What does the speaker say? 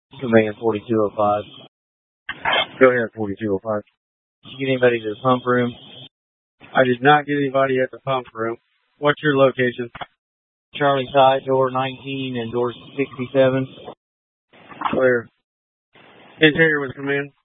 Command 4205. Go ahead, 4205. Did you get anybody to the pump room? I did not get anybody at the pump room. What's your location? Charlie side, door 19 and door 67. Clear. Interior with command.